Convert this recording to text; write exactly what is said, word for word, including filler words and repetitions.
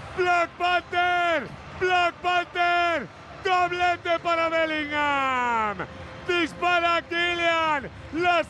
Black Panther, Black Panther, doblete para Bellingham. Dispara Kylian, la